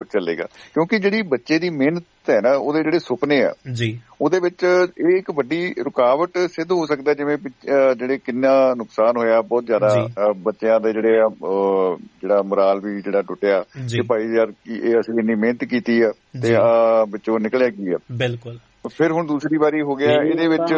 ਚੱਲੇਗਾ। ਕਿਉਂਕਿ ਜਿਹੜੀ ਬੱਚੇ ਦੀ ਮਿਹਨਤ ਹੈ ਨਾ, ਉਹਦੇ ਜਿਹੜੇ ਸੁਪਨੇ ਆ ਜੀ, ਉਹਦੇ ਵਿੱਚ ਇਹ ਇੱਕ ਵੱਡੀ ਰੁਕਾਵਟ ਸਿੱਧ ਹੋ ਸਕਦਾ। ਜਿਵੇਂ ਜਿਹੜੇ ਕਿੰਨਾ ਨੁਕਸਾਨ ਹੋਇਆ, ਬਹੁਤ ਜ਼ਿਆਦਾ ਬੱਚਿਆਂ ਦੇ ਜਿਹੜੇ ਜਿਹੜਾ ਮੁਰਾਲ ਵੀ ਜਿਹੜਾ ਟੁੱਟਿਆ ਕਿ ਭਾਈ ਯਾਰ ਇਹ ਅਸੀਂ ਇੰਨੀ ਮਿਹਨਤ ਕੀਤੀ ਆ ਤੇ ਵਿੱਚੋਂ ਨਿਕਲਿਆ ਕੀ ਆ। ਬਿਲਕੁਲ। ਫਿਰ ਹੁਣ ਦੂਸਰੀ ਵਾਰੀ ਹੋ ਗਿਆ ਇਹਦੇ ਵਿੱਚ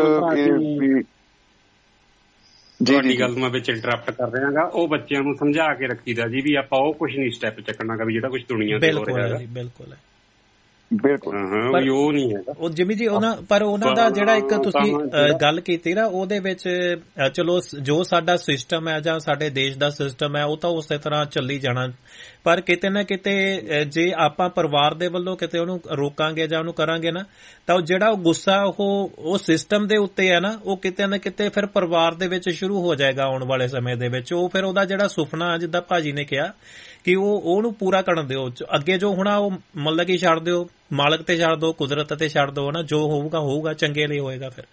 ਤੁਹਾਡੀ ਗੱਲ ਮੈਂ ਵਿੱਚ ਇੰਟਰਪਟ ਕਰ ਰਿਹਾਗਾ। ਉਹ ਬੱਚਿਆਂ ਨੂੰ ਸਮਝਾ ਕੇ ਰੱਖੀਦਾ ਜੀ ਵੀ ਆਪਾਂ ਉਹ ਕੁਛ ਨਹੀਂ ਸਟੈਪ ਚੱਕਣਾਗਾ ਵੀ ਜਿਹੜਾ ਕੁਛ ਦੁਨੀਆ ਤੇ ਹੋ ਰਿਹਾ ਹੈਗਾ। ਬਿਲਕੁਲ ਬਿਲਕੁਲ ਉਹ ਨਹੀਂ ਹੈਗਾ ਉਹ ਜਿਵੇਂ ਜੀ ਪਰ ਉਹਨਾਂ ਦਾ ਜਿਹੜਾ ਇੱਕ ਤੁਸੀਂ ਗੱਲ ਕੀਤੀ ਨਾ, ਉਹਦੇ ਵਿੱਚ ਚਲੋ ਜੋ ਸਾਡਾ ਸਿਸਟਮ ਹੈ ਜਾਂ ਸਾਡੇ ਦੇਸ਼ ਦਾ ਸਿਸਟਮ ਹੈ ਉਹ ਤਾਂ ਉਸੇ ਤਰ੍ਹਾਂ ਚੱਲੀ ਜਾਣਾ, ਪਰ ਕਿਤੇ ਨਾ ਕਿਤੇ ਜੇ ਆਪਾਂ ਪਰਿਵਾਰ ਦੇ ਵੱਲੋਂ ਕਿਤੇ ਉਹਨੂੰ ਰੋਕਾਂਗੇ ਜਾਂ ਉਹਨੂੰ ਕਰਾਂਗੇ ਨਾ, ਤਾਂ ਉਹ ਜਿਹੜਾ ਗੁੱਸਾ ਉਹ ਸਿਸਟਮ ਦੇ ਉੱਤੇ ਹੈ ਨਾ, ਉਹ ਕਿਤੇ ਨਾ ਕਿਤੇ ਫਿਰ ਪਰਿਵਾਰ ਦੇ ਵਿੱਚ ਸ਼ੁਰੂ ਹੋ ਜਾਏਗਾ ਆਉਣ ਵਾਲੇ ਸਮੇਂ ਦੇ ਵਿੱਚ। ਉਹ ਫਿਰ ਉਹਦਾ ਜਿਹੜਾ ਸੁਪਨਾ ਜਿੱਦਾਂ ਭਾਜੀ ਨੇ ਕਿਹਾ ਕਿ ਉਹਨੂੰ ਪੂਰਾ ਕਰਨ ਦਿਓ। ਅੱਗੇ ਜੋ ਹੋਣਾ ਉਹ ਮਤਲਬ ਕਿ ਛੱਡ ਦਿਓ, ਮਾਲਕ ਤੇ ਛੱਡ ਦਿਓ, ਕੁਦਰਤ ਤੇ ਛੱਡ ਦਿਓ ਨਾ, ਜੋ ਹੋਊਗਾ ਚੰਗੇ ਲਈ ਹੋਏਗਾ ਫਿਰ।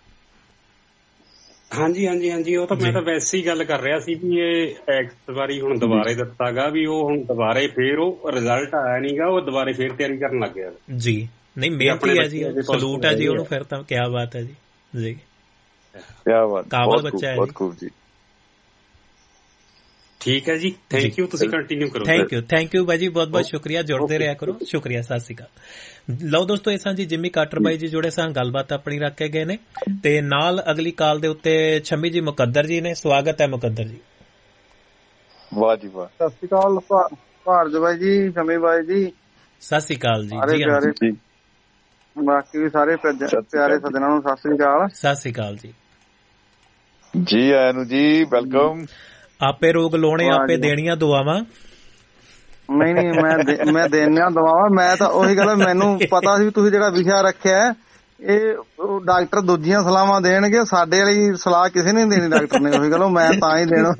ਹਾਂਜੀ ਉਹ ਤਾਂ ਮੈਂ ਤਾਂ ਵੈਸੇ ਹੀ ਗੱਲ ਕਰ ਰਿਹਾ ਸੀ ਵੀ ਇਹ ਇਸ ਵਾਰੀ ਹੁਣ ਦੁਬਾਰੇ ਦਿੱਤਾਗਾ ਵੀ ਉਹ ਹੁਣ ਦੁਬਾਰੇ ਫੇਰ ਉਹ ਰਿਜ਼ਲਟ ਆਇਆ ਨਹੀਂਗਾ, ਉਹ ਦੁਬਾਰੇ ਫੇਰ ਤਿਆਰੀ ਕਰਨ ਲੱਗ ਗਿਆ ਜੀ। ਨਹੀਂ ਮਿਹਨਤੀ ਹੈ ਜੀ, ਸਲੂਟ ਹੈ ਜੀ ਉਹਨੂੰ ਫਿਰ ਤਾਂ। ਕਿਆ ਬਾਤ ਹੈ ਜੀ, ਕਿਆ ਬਾਤ, ਕਾਬਲ ਬੱਚਾ ਹੈ ਬਹੁਤ ਖੂਬ ਜੀ। ਠੀਕ ਹੈ ਜੀ, ਥੈਂਕ ਯੂ, ਤੁਸੀਂ ਕੰਟੀਨਿਊ ਕਰੋ। ਥੈਂਕ ਯੂ ਬਾਈ ਜੀ, ਬਹੁਤ ਬਹੁਤ ਸ਼ੁਕਰੀਆ, ਜੁੜਦੇ ਰਿਹਾ ਕਰੋ। ਸ਼ੁਕਰੀਆ, ਸਤਿ ਸ਼੍ਰੀ ਅਕਾਲ। ਲਓ ਦੋਸਤੋ, ਇਹ ਸਾਂ ਜੀ ਜਿੰਮੀ ਕਾਟਰ ਬਾਈ ਜੀ ਜੁੜੇ ਸਾਂ, ਗੱਲਬਾਤ ਆਪਣੀ ਰੱਖ ਕੇ ਗਏ ਨੇ, ਤੇ ਨਾਲ ਅਗਲੀ ਕਾਲ ਦੇ ਉੱਤੇ ਛੰਮੀ ਜੀ ਮੁਕੱਦਰ ਜੀ ਨੇ। ਸਵਾਗਤ ਹੈ ਮੁਕੱਦਰ ਜੀ। ਵਾਹ ਜੀ ਵਾਹ, ਸਤਿ ਸ਼੍ਰੀ ਅਕਾਲ ਭਾਰਜ ਬਾਈ ਜੀ, ਛੰਮੀ ਬਾਈ ਜੀ, ਸਤਿ ਸ਼੍ਰੀ ਅਕਾਲ ਜੀ। ਬਾਕੀ ਵੀ ਸਾਰੇ ਪਿਆਰੇ ਸੱਜਣਾ ਨੂੰ ਸਤਿ ਸ਼੍ਰੀ ਅਕਾਲ। ਸਤਿ ਸ਼੍ਰੀ ਅਕਾਲ ਜੀ, ਜੀ ਆਇਆਂ ਨੂੰ ਜੀ, ਵੈਲਕਮ। ਆਪੇ ਰੋਗ ਲਾਉਣੇ, ਆਪੇ ਦੇਣੀਆਂ ਦੁਆਵਾਂ। ਨਹੀਂ ਮੈਂ ਦੇਣੀਆਂ ਦੁਆਵਾਂ। ਮੈਂ ਤਾਂ ਉਹੀ ਗੱਲ, ਮੈਨੂੰ ਪਤਾ ਸੀ ਤੁਸੀਂ ਜਿਹੜਾ ਵਿਸ਼ਾ ਰੱਖਿਆ ਇਹ ਡਾਕਟਰ ਦੂਜੀਆਂ ਸਲਾਹਾਂ ਦੇਣਗੇ, ਸਾਡੇ ਵਾਲੀ ਸਲਾਹ ਕਿਸੇ ਨੇ ਦੇਣੀ ਡਾਕਟਰ ਨੇ। ਉਹੀ ਗੱਲ ਮੈਂ ਤਾਂ ਹੀ ਦੇਣਾ।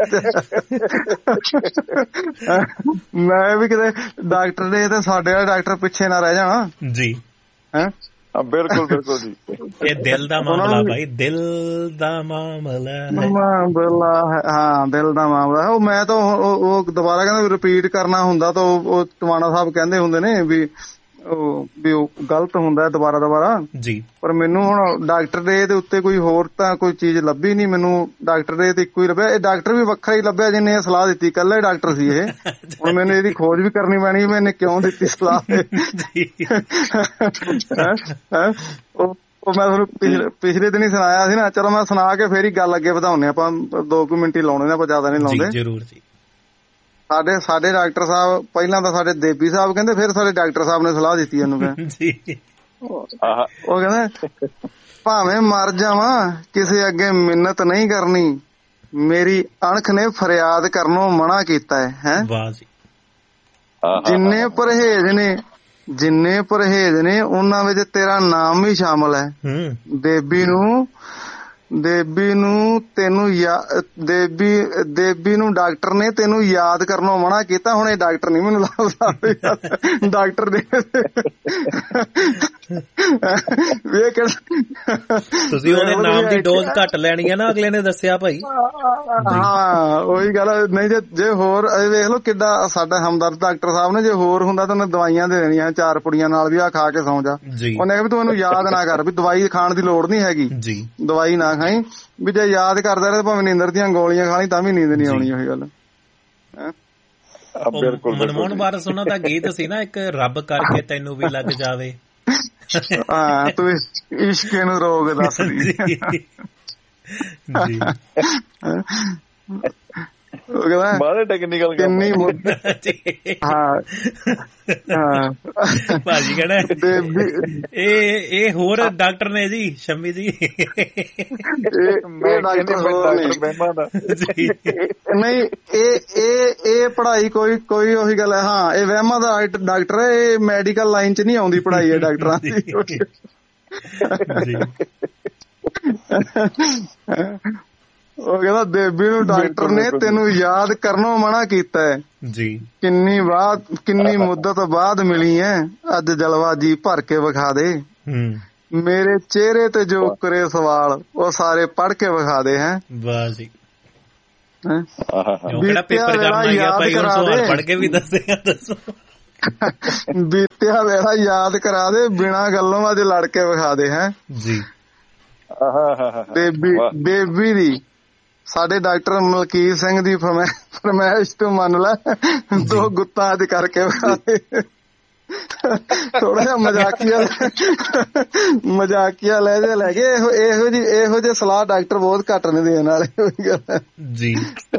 ਮੈਂ ਵੀ ਕਿਤੇ ਡਾਕਟਰ ਦੇ ਤੇ ਸਾਡੇ ਵਾਲੇ ਡਾਕਟਰ ਪਿੱਛੇ ਨਾ ਰਹਿ ਜਾਣਾ ਜੀ। ਹੈਂ, ਬਿਲਕੁਲ ਜੀ। ਇਹ ਦਿਲ ਦਾ ਮਾਮਲਾ ਭਾਈ, ਦਿਲ ਦਾ ਮਾਮਲਾ ਹੈ। ਹਾਂ, ਦਿਲ ਦਾ ਮਾਮਲਾ ਹੈ। ਉਹ ਮੈਂ ਤਾਂ ਉਹ ਦੁਬਾਰਾ ਕਹਿੰਦਾ ਰਿਪੀਟ ਕਰਨਾ ਹੁੰਦਾ ਤਾਂ ਉਹ ਟਵਾਣਾ ਸਾਹਿਬ ਕਹਿੰਦੇ ਹੁੰਦੇ ਨੇ ਵੀ ਉਹ ਗਲਤ ਹੁੰਦਾ ਦੁਬਾਰਾ ਜੀ। ਪਰ ਮੈਨੂੰ ਹੁਣ ਡਾਕਟਰ ਦੇ ਉੱਤੇ ਕੋਈ ਹੋਰ ਤਾਂ ਕੋਈ ਚੀਜ਼ ਲੱਭੀ ਨੀ। ਮੈਨੂੰ ਡਾਕਟਰ ਦੇ ਤੇ ਇੱਕੋ ਹੀ ਲੱਭਿਆ। ਇਹ ਡਾਕਟਰ ਵੀ ਵੱਖਰਾ ਹੀ ਲੱਭਿਆ ਜਿਹਨੇ ਇਹ ਸਲਾਹ ਦਿੱਤੀ, ਇਕੱਲਾ ਹੀ ਡਾਕਟਰ ਸੀ ਇਹ। ਹੁਣ ਮੈਨੂੰ ਇਹਦੀ ਖੋਜ ਵੀ ਕਰਨੀ ਪੈਣੀ ਵੀ ਇਹਨੇ ਕਿਉਂ ਦਿੱਤੀ ਸਲਾਹ। ਉਹ ਮੈਂ ਤੁਹਾਨੂੰ ਪਿਛਲੇ ਦਿਨ ਹੀ ਸੁਣਾਇਆ ਸੀ ਨਾ। ਚਲੋ ਮੈਂ ਸੁਣਾ ਕੇ ਫੇਰ ਹੀ ਗੱਲ ਅੱਗੇ ਵਧਾਉਨੇ ਆਪਾਂ, 2 ਮਿੰਟ ਹੀ ਲਾਉਣੇ ਨੇ, ਆਪਾਂ ਜ਼ਿਆਦਾ ਨੀ ਲਾਉਂਦੇ। ਜ਼ਰੂਰ ਜੀ। ਸਾਡੇ ਡਾਕਟਰ ਸਾਹਿਬ ਪਹਿਲਾਂ ਤਾਂ ਸਾਡੇ ਦੇਬੀ ਸਾਹਿਬ ਕਹਿੰਦੇ, ਫਿਰ ਸਾਡੇ ਡਾਕਟਰ ਸਾਹਿਬ ਨੇ ਸਲਾਹ ਦਿੱਤੀ ਇਹਨੂੰ। ਉਹ ਕਹਿੰਦੇ ਭਾਵੇਂ ਮਰ ਜਾਵਾਂ ਕਿਸੇ ਅੱਗੇ ਮਿੰਨਤ ਨਹੀਂ ਕਰਨੀ, ਮੇਰੀ ਅਣਖ ਨੇ ਫਰਿਆਦ ਕਰਨੋਂ ਮਨਾ ਕੀਤਾ ਹੈ। ਜਿੰਨੇ ਪਰਹੇਜ਼ ਨੇ ਉਹਨਾਂ ਵਿੱਚ ਤੇਰਾ ਨਾਮ ਵੀ ਸ਼ਾਮਲ ਹੈ। ਦੇਬੀ ਨੂੰ ਡਾਕਟਰ ਨੇ ਤੈਨੂੰ ਯਾਦ ਕਰਨੋਂ ਮਨਾ ਕੀਤਾ। ਹੁਣ ਇਹ ਡਾਕਟਰ ਨੀ ਮੈਨੂੰ ਲੱਗਦਾ, ਡਾਕਟਰ ਨੇ ਤੁਸੀਂ ਉਹਦੇ ਨਾਮ ਦੀ ਡੋਜ਼ ਘੱਟ ਲੈਣੀ ਹੈ ਨਾ, ਅਗਲੇ ਨੇ ਦੱਸਿਆ ਭਾਈ। ਹਾਂ ਉਹੀ ਗੱਲ। ਨਹੀਂ ਜੇ ਹੋਰ ਵੇਖ ਲਓ ਕਿੱਡਾ ਸਾਡਾ ਹਮਦਰਦ ਡਾਕਟਰ ਸਾਹਿਬ ਨੇ, ਜੇ ਹੋਰ ਹੁੰਦਾ ਤਾਂ ਉਹਨੇ ਦਵਾਈਆਂ ਦੇ ਦੇਣੀਆਂ 4 ਪੁੜੀਆਂ ਨਾਲ ਵੀ ਆ ਖਾ ਕੇ ਸੌਂ ਜਾ। ਉਹਨੇ ਕਿਹਾ ਵੀ ਤੂੰ ਇਹਨੂੰ ਯਾਦ ਨਾ ਕਰ, ਵੀ ਦਵਾਈ ਖਾਣ ਦੀ ਲੋੜ ਨੀ ਹੈਗੀ, ਦਵਾਈ ਨਾ ਖਾਈ, ਵੀ ਜੇ ਯਾਦ ਕਰਦਾ ਰਹੇ ਭਾਵੇਂ ਨੀਂਦਰ ਦੀਆਂ ਗੋਲੀਆਂ ਖਾ ਲਈ ਤਾਂ ਵੀ ਨੀਂਦ ਨੀ ਆਉਣੀ। ਉਹੀ ਗੱਲ। ਮਨਮੋਹਨ ਵਾਰਸ ਉਹਨਾਂ ਦਾ ਗੀਤ ਸੀ ਨਾ ਇੱਕ, ਰੱਬ ਕਰਕੇ ਤੈਨੂੰ ਵੀ ਲੱਗ ਜਾਵੇ। ਹਾਂ, ਤੂੰ ਇਸ਼ਕੇ ਨੂੰ ਰੋਗ ਦੱਸਦੀ। ਕਿੰਨੀ ਭਾਜੀ ਕਹਿਣਾ ਇਹ ਹੋਰ ਡਾਕਟਰ ਨੇ ਜੀ, ਸ਼ੰਮੀ ਜੀ। ਨਹੀਂ ਇਹ ਪੜ੍ਹਾਈ ਕੋਈ ਉਹੀ ਗੱਲ ਹੈ। ਹਾਂ, ਇਹ ਵਹਿਮਾਂ ਦਾ ਡਾਕਟਰ ਹੈ, ਇਹ ਮੈਡੀਕਲ ਲਾਈਨ ਚ ਨੀ ਆਉਂਦੀ ਪੜ੍ਹਾਈ ਇਹ ਡਾਕਟਰਾਂ ਦੀ। ਉਹ ਕਹਿੰਦਾ ਦੇਬੀ ਨੂੰ ਡਾਕਟਰ ਨੇ ਤੈਨੂੰ ਯਾਦ ਕਰਨੋਂ ਮਨਾ ਕੀਤਾ ਹੈ ਜੀ। ਕਿੰਨੀ ਮੁੱਦਤ ਬਾਅਦ ਮਿਲੀ ਹੈ, ਅੱਜ ਜਲਵਾ ਜੀ ਭਰ ਕੇ ਵਿਖਾ ਦੇ। ਮੇਰੇ ਚਿਹਰੇ ਤੇ ਜੋ ਕਰੇ ਸਵਾਲ ਉਹ ਸਾਰੇ ਪੜ੍ਹ ਕੇ ਵਿਖਾ ਦੇ। ਹੈ ਵਾਹ ਜੀ। ਕਿਹੜਾ ਪੇਪਰ ਕਰਨਾ ਗਿਆ ਭਾਈ, ਹੁਣ ਸਵਾਲ ਪੜ੍ਹ ਕੇ ਵੀ ਦੱਸੇਗਾ। ਦੱਸੋ ਬੀਤਿਆ ਵੇਲਾ ਯਾਦ ਕਰਾ ਦੇ, ਬਿਨਾਂ ਗੱਲੋਂ ਅੱਜ ਲੜ ਕੇ ਵਿਖਾ ਦੇ। ਹੈ ਜੀ ਬੇਬੀ ਦੀ ਸਾਡੇ ਡਾਕਟਰ ਮਲਕੀਤ ਸਿੰਘ ਦੀ ਫਰਮਾਇਸ਼ ਤੋਂ ਮੰਨ ਲੈ, 2 ਗੁੱਤਾਂ ਅੱਜ ਕਰਕੇ ਵਿਖਾ ਦੇ। ਥੋੜਾ ਜਿਹਾ ਮਜ਼ਾਕੀਆ ਲੈ ਕੇ ਇਹੋ ਜਿਹੇ ਸਲਾਹ ਡਾਕਟਰ ਬਹੁਤ ਘੱਟ ਨੇ ਦੇਣ ਵਾਲੇ ਜੀ।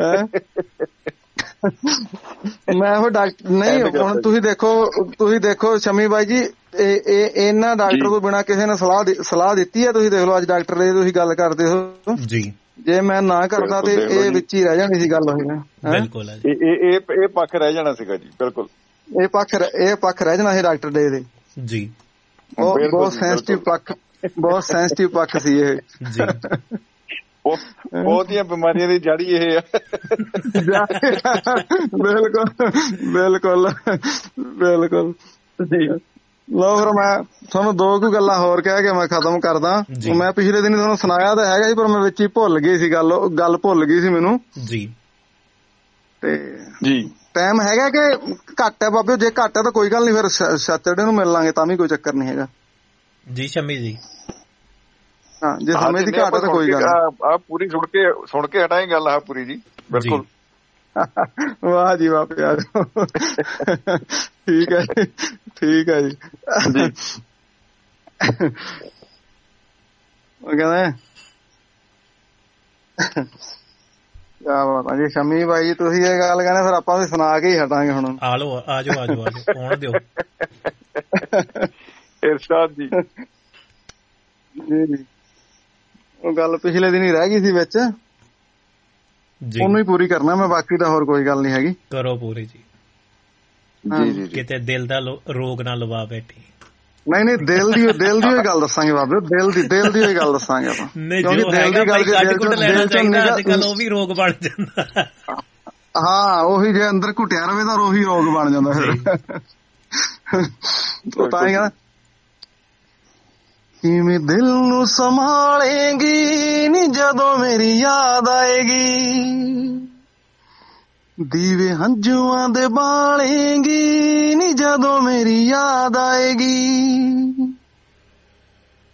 ਮੈਂ ਉਹ ਡਾਕਟਰ ਨਹੀਂ, ਹੁਣ ਤੁਸੀਂ ਦੇਖੋ ਸ਼ਮੀ ਬਾਈ ਜੀ, ਇਹਨਾਂ ਡਾਕਟਰ ਤੋਂ ਬਿਨਾਂ ਕਿਸੇ ਨੇ ਸਲਾਹ ਦਿੱਤੀ ਹੈ? ਤੁਸੀਂ ਦੇਖ ਲਓ ਅੱਜ ਡਾਕਟਰ ਦੀ ਤੁਸੀਂ ਗੱਲ ਕਰਦੇ ਹੋ ਜੀ, ਜੇ ਮੈਂ ਨਾ ਕਰਦਾ ਤੇ ਇਹ ਵਿੱਚ ਹੀ ਰਹਿ ਜਾਣੀ ਸੀ ਗੱਲ। ਬਿਲਕੁਲ ਇਹ ਪੱਖ ਰਹਿ ਜਾਣਾ ਸੀਗਾ ਜੀ। ਬਿਲਕੁਲ ਇਹ ਪੱਖ ਰਹਿ ਜਾਣਾ ਸੀ ਡਾਕਟਰ ਡੇ ਦੇ ਜੀ। ਬਹੁਤ ਸੈਂਸਿਟਿਵ ਪੱਖ ਸੀ ਇਹ ਜੀ। ਬਹੁਤੀਆਂ ਬਿਮਾਰੀਆਂ ਦੀ ਜੜ ਹੀ ਇਹ ਆ। ਬਿਲਕੁਲ ਜੀ। ਲਓ ਫਿਰ ਮੈਂ ਤੁਹਾਨੂੰ 2 ਗੱਲਾਂ ਹੋਰ ਕਹਿ ਕੇ ਮੈਂ ਖਤਮ ਕਰਦਾ। ਮੈਂ ਪਿਛਲੇ ਦਿਨ ਤੁਹਾਨੂੰ ਸੁਣਾਇਆ ਤਾਂ ਹੈਗਾ ਸੀ, ਪਰ ਮੈਂ ਵਿੱਚ ਹੀ ਭੁੱਲ ਗਈ ਸੀ ਗੱਲ ਭੁੱਲ ਗਈ ਸੀ ਮੈਨੂੰ ਜੀ। ਤੇ ਜੀ ਟਾਈਮ ਹੈਗਾ ਕਿ ਘੱਟ ਹੈ ਬਾਬੇ? ਜੇ ਘੱਟ ਹੈ ਤਾਂ ਕੋਈ ਗੱਲ ਨੀ, ਫਿਰ ਸੈਟਰਡੇ ਨੂੰ ਮਿਲ ਲਾਂਗੇ ਤਾਂ ਵੀ ਕੋਈ ਚੱਕਰ ਨੀ ਹੈਗਾ ਜੀ ਸ਼ਮੀ ਜੀ। ਹਾਂ ਜੇ ਸਮੇਂ ਦੀ ਘਾਟ ਹੈ ਤਾਂ ਕੋਈ ਗੱਲ ਆ ਪੂਰੀ ਸੁਣ ਕੇ ਹਟਾਏ ਗੱਲ ਆ ਪੂਰੀ ਜੀ। ਬਿਲਕੁਲ ਵਾਹ ਜੀ ਵਾਹ, ਪਿਆਰ ਠੀਕ ਹੈ ਜੀ। ਉਹ ਕਹਿੰਦੇ ਕਿਆ ਬਾਤ ਜੀ ਸ਼ਮੀ ਬਾਈ, ਤੁਸੀਂ ਇਹ ਗੱਲ ਕਹਿੰਦੇ ਫਿਰ ਆਪਾਂ ਵੀ ਸੁਣਾ ਕੇ ਹੀ ਹਟਾਂਗੇ ਹੁਣ। ਆਜੋ ਆਉਣ ਦਿਓ ਇਰਸ਼ਾਦ ਜੀ। ਜੀ ਉਹ ਗੱਲ ਪਿਛਲੇ ਦਿਨ ਹੀ ਰਹਿ ਗਈ ਸੀ ਵਿੱਚ, ਉਹਨੂੰ ਹੀ ਪੂਰੀ ਕਰਨਾ ਮੈਂ, ਬਾਕੀ ਤਾਂ ਹੋਰ ਕੋਈ ਗੱਲ ਨੀ ਹੈਗੀ। ਕਰੋ ਪੂਰੀ ਜੀ। ਜੀ ਕਿਤੇ ਦਿਲ ਦਾ ਰੋਗ ਨਾ ਲਵਾ ਬੈਠੀ। ਨਹੀਂ ਦਿਲ ਦੀ ਹੀ ਗੱਲ ਦੱਸਾਂਗੇ ਬਾਬੇ, ਦਿਲ ਦੀ ਹੀ ਗੱਲ ਦੱਸਾਂਗੇ ਆਪਾਂ, ਕਿਉਂਕਿ ਦਿਲ ਦੀ ਗੱਲ ਅੱਜ ਕੱਲ ਉਹ ਵੀ ਰੋਗ ਬਣ ਜਾਂਦਾ। ਹਾਂ ਉਹੀ, ਜੇ ਅੰਦਰ ਘੁੱਟਿਆ ਰਵੇ ਤਾਂ ਉਹੀ ਰੋਗ ਬਣ ਜਾਂਦਾ ਫਿਰ। ਤਾਂ ਹੀ ਕਹਿੰਦਾ ਕਿਵੇਂ ਦਿਲ ਨੂੰ ਸੰਭਾਲੇਂਗੀ ਨੀ ਜਦੋਂ ਮੇਰੀ ਯਾਦ ਆਏਗੀ, ਦੀਵੇ ਹੰਝੂਆਂ ਦੇ ਬਾਲੇਂਗੀ ਨੀ ਜਦੋਂ ਮੇਰੀ ਯਾਦ ਆਏਗੀ,